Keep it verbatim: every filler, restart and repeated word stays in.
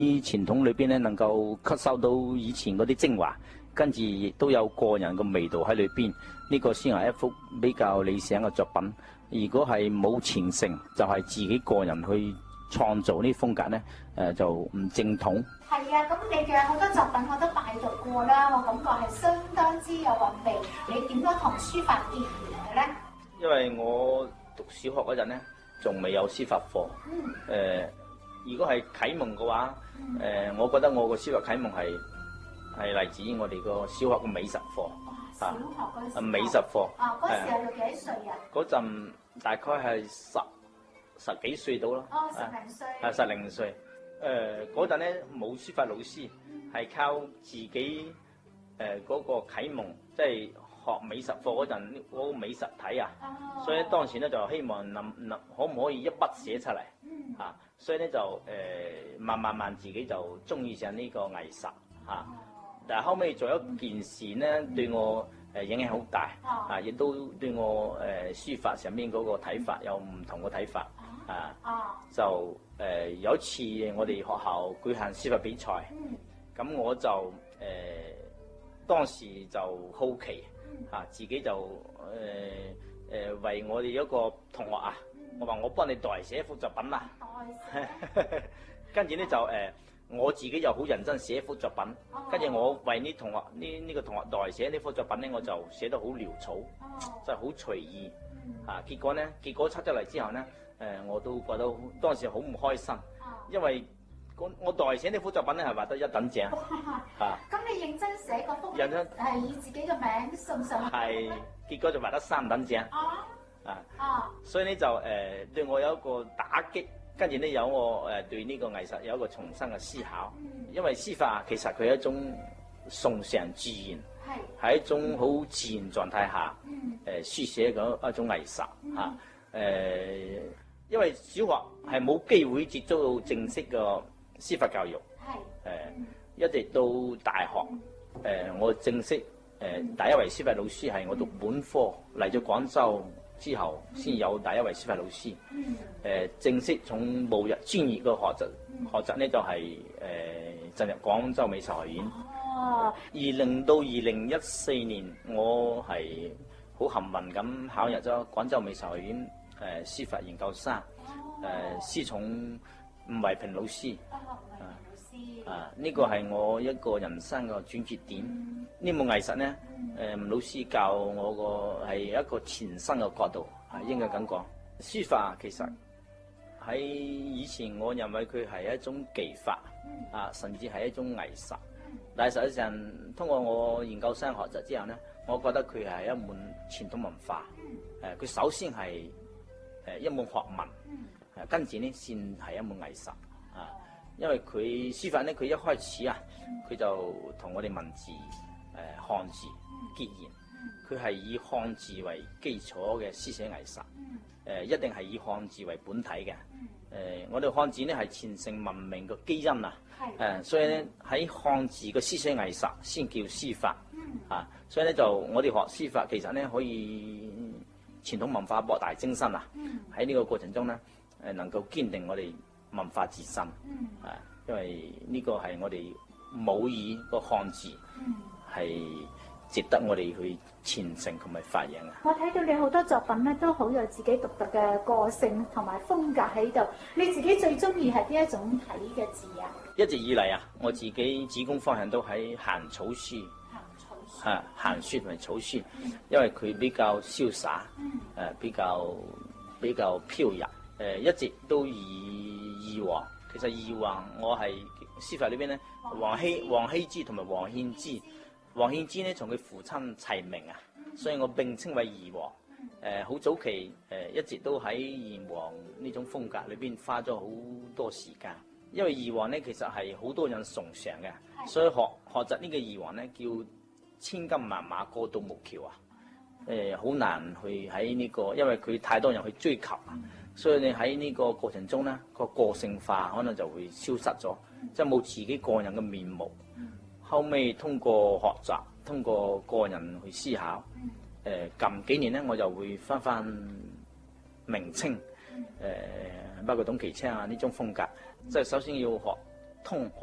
啲傳統裏邊咧，能夠吸收到以前嗰啲精華，跟住亦都有個人嘅味道喺裏邊，呢個先係一幅比較理想嘅作品。如果係冇傳承，就係自己個人去創造呢啲風格咧，誒就唔正統。 係啊，咁你嘅好多作品我都拜讀過啦，我感覺係相當之有韻味。你點樣同書法結緣嘅咧？ 因為我讀小學嗰陣咧，仲未有書法課。 嗯。 誒、呃，如果係啟蒙嘅話，誒、嗯呃，我覺得我個書法啟蒙係係嚟自於我哋個小學嘅美術課。 小學嗰時。 啊，美術課。 啊，嗰時係幾多歲啊？ 嗰陣大概係十十幾歲到咯。 哦，十零歲。 係十零歲。誒，嗰陣咧冇書法老師，係、嗯、靠自己誒嗰、呃那個啟蒙，即係學美術課嗰陣嗰個美術體啊。哦、所以當時咧就希望能能可唔可以一筆寫出嚟。嗯。啊，所以咧就誒、呃、慢慢慢自己就中意上呢個藝術嚇。啊哦、但係後尾做一件事咧，嗯、對我誒影響好大。哦、啊，亦都對我誒、呃、書法上面嗰個睇法有唔同嘅睇法。啊，啊就誒、呃、有一次我哋學校舉行書法比賽，咁、嗯、我就誒、呃、當時就好奇，嚇、啊、自己就誒誒、呃呃、為我哋一個同學啊，嗯、我話我幫你代寫一幅作品啦，跟住咧就誒、呃、我自己又好認真寫一幅作品，跟住、哦、我為呢同學呢呢、呢個同學代寫呢幅作品咧，我就寫得好潦草，真係好隨意，嚇、啊、結果咧結果出咗嚟之後咧。誒、呃，我都覺得當時好唔開心，啊、因為我我代寫呢幅作品咧係畫得一等正，嚇。咁你認真寫個幅，認真係以自己嘅名送上去，係結果就畫得三等正，啊啊，啊所以咧就誒、呃、對我有一個打擊，跟住咧有我誒、呃、對呢個藝術有一個重新嘅思考，嗯、因為書法其實佢係一種崇尚自然，係係、嗯、一種好自然狀態下誒、嗯呃、書寫嘅一種藝術嚇誒。嗯啊呃因為小學係冇機會接觸到正式嘅書法教育，係誒、呃、一直到大學誒、呃、我正式誒、呃、第一位書法老師係我讀本科嚟咗廣州之後先有第一位書法老師，誒、呃、正式從步入專業嘅學習學習咧就係誒進入廣州美術學院。哦，而零到二零一四年我係好幸運咁考入咗廣州美術學院。誒、呃、書法研究生，誒、呃、師從吳維平老師，啊，老師啊，呢個係我一個人生嘅轉折點。嗯、呢門藝術咧，誒、呃、吳老師教我個係一個全新嘅角度，係、哦、應該咁講。書法其實喺以前，我認為佢係一種技法，啊，甚至係一種藝術。但係實際上，通過我研究生學習之後咧，我覺得佢係一門傳統文化。誒、呃，佢首先係誒一門學問，誒跟住咧先係一門藝術啊！因為佢書法咧，佢一開始啊，佢就同我哋文字誒、呃、漢字結緣，佢係以漢字為基礎嘅書寫藝術，誒、呃、一定係以漢字為本體嘅。誒、呃、我哋漢字咧係傳承文明嘅基因啊，誒、呃、所以咧喺漢字嘅書寫藝術先叫書法啊！所以咧就我哋學書法其實咧可以。傳統文化博大精深啊！喺呢個過程中咧，誒能夠堅定我哋文化自身，啊，因為呢個係我哋母語個漢字，係值得我哋去傳承同埋發揚啊！ 我睇到你好多作品咧，都好有自己獨特嘅個性同埋風格喺度。你自己最中意係邊一種體嘅字啊？ 一直以嚟啊，我自己主攻方向都喺行草書。啊，行書同埋草書，因為佢比較瀟灑，誒、呃、比較比較飄逸，誒、呃、一直都以二王。其實二王我係書法裏邊咧，王羲、王羲之同埋王獻之。王獻之咧，從佢父親齊名啊，所以我並稱為二王。誒、呃、好早期誒、呃、一直都喺二王呢種風格裏邊花咗好多時間，因為二王咧其實係好多人崇尚嘅，所以學學習呢個二王咧叫千金萬馬過獨木橋啊！誒、呃，好難去喺呢、這個，因為佢太多人去追求啊，所以你喺呢個過程中咧，個個性化可能就會消失咗，即係冇自己個人嘅面目。後尾通過學習，通過個人去思考，誒、呃，近幾年咧我就會翻翻明清，誒、呃，包括董其昌啊呢種風格，即係首先要學通。